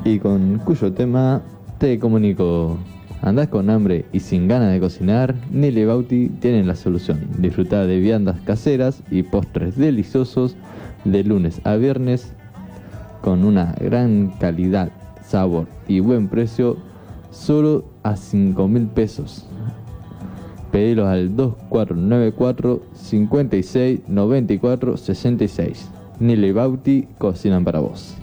y con cuyo tema te comunico. ¿Andás con hambre y sin ganas de cocinar? Nelly Bauti tienen la solución. Disfrutá de viandas caseras y postres deliciosos de lunes a viernes con una gran calidad, sabor y buen precio, solo a 5.000 pesos. Pedilos al 2494 56 94 66. Nelly Bauti cocinan para vos.